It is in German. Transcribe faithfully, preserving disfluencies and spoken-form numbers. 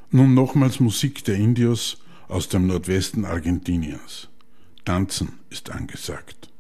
Nun nochmals Musik der Indios aus dem Nordwesten Argentiniens. Tanzen ist angesagt.